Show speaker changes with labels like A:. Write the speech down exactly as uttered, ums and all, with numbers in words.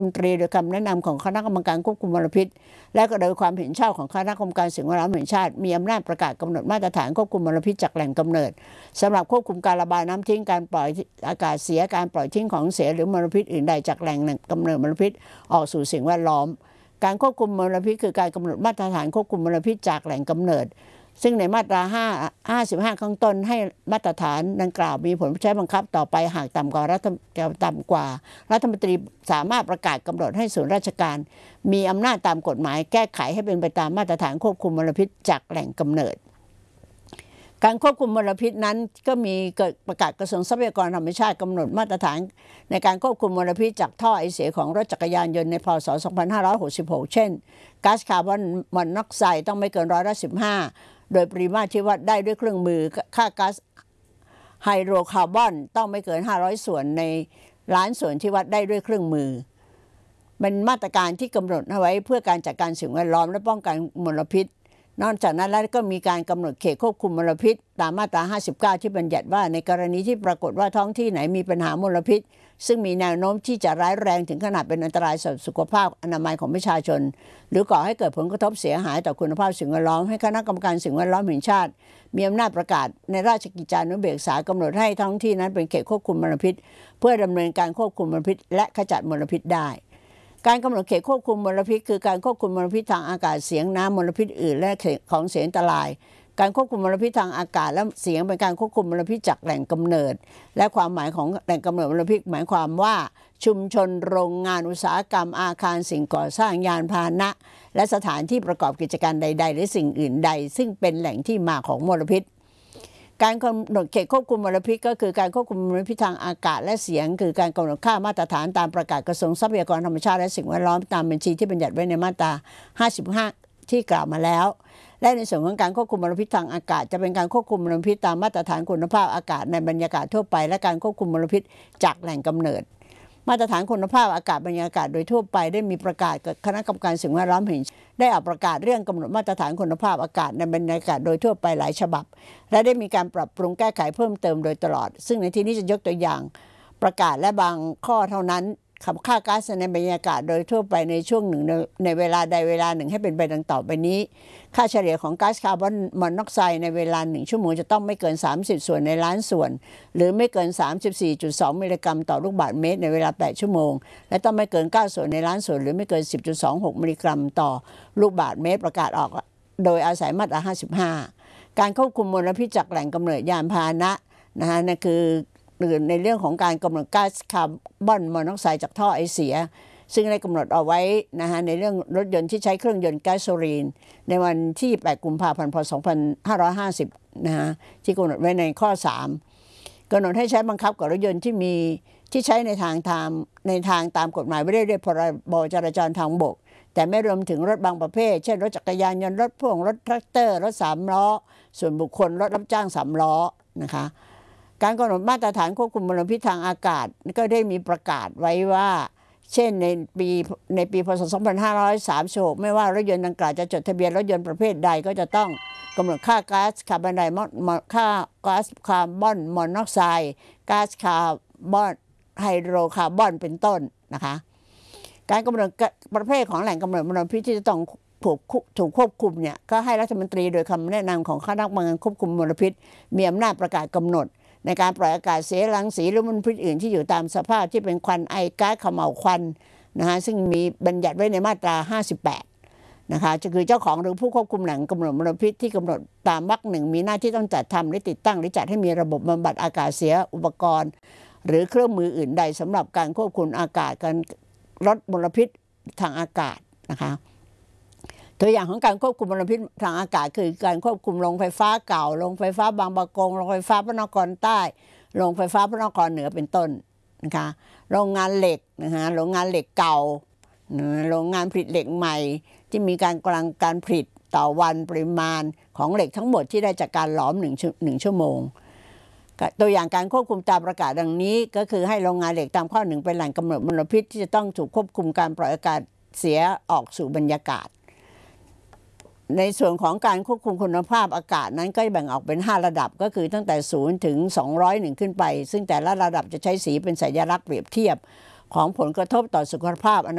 A: มนตรีโดยคำแนะนำของคณะกรรมการควบคุมมลพิษและก็โดยความเห็นชอบของคณะกรรมการสิ่งแวดล้อมแห่งชาติมีอำนาจประกาศกำหนดมาตรฐานควบคุมมลพิษจากแหล่งกำเนิดสำหรับควบคุมการระบายน้ำทิ้งการปล่อยอากาศเสียการปล่อยทิ้งของเสียหรือมลพิษอื่นใดจากแหล่งกำเนิดมลพิษออกสู่สิ่งแวดล้อมการควบคุมมลพิษคือการกำหนดมาตรฐานควบคุมมลพิษจากแหล่งกำเนิดซึ่งในมาตราห้า ห้าสิบห้าข้างต้นให้มาตรฐานดังกล่าวมีผลใช้บังคับต่อไปหากต่ำกว่ารัฐต่ำกว่ารัฐมนตรีสามารถประกาศกำหนดให้ส่วนราชการมีอำนาจตามกฎหมายแก้ไขให้เป็นไปตามมาตรฐานควบคุมมลพิษจากแหล่งกำเนิดการควบคุมมลพิษนั้นก็มีประกาศกระทรวงทรัพยากรธรรมชาติกำหนดมาตรฐานในการควบคุมมลพิษจากท่อไอเสียของรถจักรยานยนต์ในพ.ศ. สองพันห้าร้อยหกสิบหกเช่นก๊าซคาร์บอนมอนอกไซด์ต้องไม่เกินร้อยละสิบห้าโดยปริมาตรที่วัดได้ด้วยเครื่องมือค่าก๊าซไฮโดรคาร์บอนต้องไม่เกินห้าร้อยส่วนในล้านส่วนที่วัดได้ด้วยเครื่องมือเป็นมาตรการที่กำหนดเอาไว้เพื่อการจัดการสิ่งแวดล้อมและป้องกันมลพิษนอกจากนั้นแล้วก็มีการกำหนดเขตควบคุมมลพิษตามมาตราห้าสิบเก้าที่บัญญัติว่าในกรณีที่ปรากฏว่าท้องที่ไหนมีปัญหามลพิษซึ่งมีแนวโน้มที่จะร้ายแรงถึงขนาดเป็นอันตรายต่อสุขภาพอนามัยของประชาชนหรือก่อให้เกิดผลกระทบเสียหายต่อคุณภาพสิ่งแวดล้อมให้คณะกรรมการสิ่งแวดล้อมแห่งชาติมีอำนาจประกาศในราชกิจจานุเบกษากำหนดให้ท้องที่นั้นเป็นเขตควบคุมมลพิษเพื่อดำเนินการควบคุมมลพิษและขจัดมลพิษได้การกำหนดเขตควบคุมมลพิษคือการควบคุมมลพิษทางอากาศเสียงน้ำมลพิษอื่นและของเสียอันตรายการควบคุมมลพิษทางอากาศและเสียงเป็นการควบคุมมลพิษจากแหล่งกำเนิดและความหมายของแหล่งกำเนิดมลพิษหมายความว่าชุมชนโรงงานอุตสาหกรรมอาคารสิ่งก่อสร้างยานพาหนะและสถานที่ประกอบกิจการใดๆหรือสิ่งอื่นใดซึ่งเป็นแหล่งที่มาของมลพิษการกำหนดเขตควบคุมมลพิษก็คือการควบคุมมลพิษทางอากาศและเสียงคือการกำหนดค่ามาตรฐานตามประกาศกระทรวงทรัพยากรธรรมชาติและสิ่งแวดล้อมตามบัญชีที่บัญญัติไว้ในมาตราห้าสิบห้าที่กล่าวมาแล้วและในส่วนของการควบคุมมลพิษทางอากาศจะเป็นการควบคุมมลพิษตามมาตรฐานคุณภาพอากาศในบรรยากาศทั่วไปและการควบคุมมลพิษจากแหล่งกำเนิดมาตรฐานคุณภาพอากาศบรรยากาศโดยทั่วไปได้มีประกาศกับคณะกรรมการสิ่งแวดล้อมแห่งชาติได้ออกประกาศเรื่องกำหนดมาตรฐานคุณภาพอากาศในบรรยากาศโดยทั่วไปหลายฉบับและได้มีการปรับปรุงแก้ไขเพิ่มเติมโดยตลอดซึ่งในที่นี้จะยกตัวอย่างประกาศและบางข้อเท่านั้นขับค่าก๊าซในบรรยากาศโดยทั่วไปในช่วงหนึ่งในเวลาใดเวลาหนึ่งให้เป็นไปดังต่อไปนี้ค่าเฉลี่ยของก๊าซคาร์บอนมอนอกไซด์ในเวลาหนึ่งชั่วโมงจะต้องไม่เกินสามสิบส่วนในล้านส่วนหรือไม่เกิน สามสิบสี่จุดสอง มิลลิกรัมต่อลูกบาศก์เมตรในเวลาแปดชั่วโมงและต้องไม่เกินเก้าส่วนในล้านส่วนหรือไม่เกิน สิบจุดสองหก มิลลิกรัมต่อลูกบาศก์เมตรประกาศออกโดยอาศัยมาตราห้าสิบห้าการควบคุมมลพิษจากแหล่งกำเนิดยานพาหนะนะฮะนั่นคือในเรื่องของการกำหนดก๊าซคาร์บอนมอนอกไซด์จากท่อไอเสียซึ่งได้กำหนดเอาไว้นะฮะในเรื่องรถยนต์ที่ใช้เครื่องยนต์แก๊สโซลีนในวันที่แปดกุมภาพันธ์พ.สองพันห้าร้อยห้าสิบนะฮะที่กำหนดไว้ในข้อสามกำหนดให้ใช้บังคับกับรถยนต์ที่มีที่ใช้ในทางตามในทางตามกฎหมายไว้ด้วยพรบจราจรทางบกแต่ไม่รวมถึงรถบางประเภทเช่นรถจักรยานยนต์รถพ่วงรถแทรกเตอร์รถสามล้อส่วนบุคคลรถรับจ้างสามล้อนะคะการกำหนดมาตรฐานควบคุมมลพิษทางอากาศก็ได้มีประกาศไว้ว่าเช่นในปีในปีพ.ศ. สองพันห้าร้อยสามสิบหกไม่ว่ารถยนต์ดังกล่าวจะจดทะเบียนรถยนต์ประเภทใดก็จะต้องกำหนดค่าก๊าซคาร์บอนไดค่าก๊าซคาร์บอนมอนอกไซด์ก๊าซคาร์บอนไฮโดรคาร์บอนเป็นต้นนะคะการกำหนดประเภทของแหล่งกำเนิดมลพิษที่จะต้องถูกถูกควบคุมเนี่ยก็ให้รัฐมนตรีโดยคำแนะนำของคณะกรรมการควบคุมมลพิษมีอำนาจประกาศกำหนดในการปล่อยอากาศเสียรังสีหรือมลพิษอื่นที่อยู่ตามสภาพที่เป็นควันไอก๊าซเขม่าวควันนะฮะซึ่งมีบัญญัติไว้ในมาตราห้าสิบแปดนะคะจะคือเจ้าของหรือผู้ควบคุมแหล่งกำเนิดมลพิษที่กำหนดตามวรรคหนึ่งมีหน้าที่ต้องจัดทำหรือติดตั้งหรือจัดให้มีระบบบำบัดอากาศเสียอุปกรณ์หรือเครื่องมืออื่นใดสำหรับการควบคุมอากาศการลดมลพิษทางอากาศนะคะตัวอย่างของการควบคุมมลพิษทางอากาศคือการควบคุมโรงไฟฟ้าเก่าโรงไฟฟ้าบางประกงโรงไฟฟ้าพระนครใต้โรงไฟฟ้าพระนครเหนือเป็นต้นนะคะโรงงานเหล็กนะฮะโรงงานเหล็กเก่าโรงงานผลิตเหล็กใหม่ที่มีการกำลังการผลิตต่อวันปริมาณของเหล็กทั้งหมดที่ได้จากการหลอมหนึ่งหนึ่งชั่วโมงตัวอย่างการควบคุมตามประกาศดังนี้ก็คือให้โรงงานเหล็กตามข้อหนึ่งเป็นแหล่งกำเนิดมลพิษที่จะต้องถูกควบคุมการปล่อยอากาศเสียออกสู่บรรยากาศในส่วนของการควบคุมคุณภาพอากาศนั้นก็แบ่งออกเป็นห้าระดับก็คือตั้งแต่ศูนย์ถึงสองร้อยหนึ่งขึ้นไปซึ่งแต่ละระดับจะใช้สีเป็นสัญลักษณ์เปรียบเทียบของผลกระทบต่อสุขภาพ